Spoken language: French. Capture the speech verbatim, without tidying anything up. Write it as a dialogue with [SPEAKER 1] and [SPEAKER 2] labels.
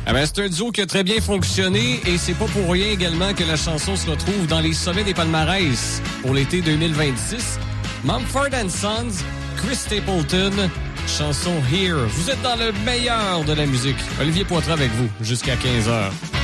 [SPEAKER 1] Ah ben, c'est un duo qui a très bien fonctionné et c'est pas pour rien également que la chanson se retrouve dans les sommets des palmarès pour l'été deux mille vingt-six. Mumford and Sons, Chris Stapleton, chanson Here. Vous êtes dans le meilleur de la musique. Olivier Poitras avec vous jusqu'à quinze heures.